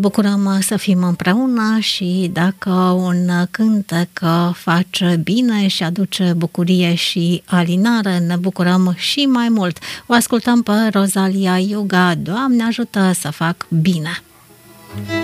bucurăm să fim împreună și dacă un cântec face bine și aduce bucurie și alinare, ne bucurăm și mai mult. O ascultăm pe Rosalia Iuga, Doamne ajută să fac bine!